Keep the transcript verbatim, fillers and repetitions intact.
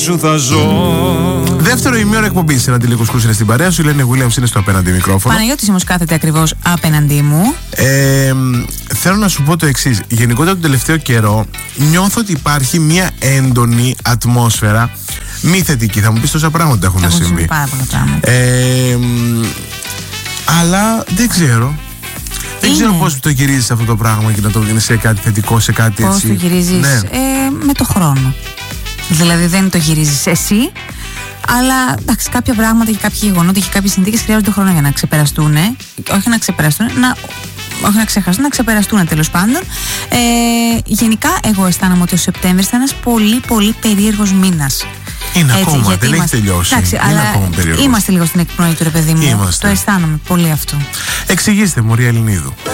Σου θα ζω. Δεύτερο ημίωρο εκπομπή. Ένα τηλεκοσκούς είναι στην παρέα σου. Η Ελένη Williams είναι στο απέναντι μικρόφωνο. Παναγιώτης όμως κάθεται ακριβώς απέναντί μου. Ε, θέλω να σου πω το εξής. Γενικότερα τον τελευταίο καιρό νιώθω ότι υπάρχει μια έντονη ατμόσφαιρα μη θετική. Θα μου πεις τόσα πράγματα έχουν, Έχουν συμβεί. συμβεί πάρα πολλά πράγματα. Ε, αλλά δεν ξέρω. Δεν Είναι. ξέρω πώς το γυρίζεις αυτό το πράγμα και να το βγεις σε κάτι θετικό, σε κάτι Πώς έτσι. το γυρίζεις? Ναι. Ε, με το χρόνο. Δηλαδή δεν το γυρίζεις εσύ, αλλά εντάξει, κάποια πράγματα και κάποια γεγονότα και κάποιες συνθήκες χρειάζονται χρόνο για να ξεπεραστούν. Όχι να ξεπεραστούν, να, όχι να ξεχαστούν, να ξεπεραστούν τέλος πάντων. Ε, γενικά, εγώ αισθάνομαι ότι ο Σεπτέμβρης ήταν ένας πολύ πολύ περίεργος μήνας. Είναι Έτσι, ακόμα, γιατί δεν είμαστε- έχει τελειώσει. Εντάξει, είναι αλλά ακόμα περίεργος. είμαστε λίγο στην εκπνοή του, ρε παιδί μου. Είμαστε. Το αισθάνομαι πολύ αυτό. Εξηγήστε, μωρή Ελληνίδου.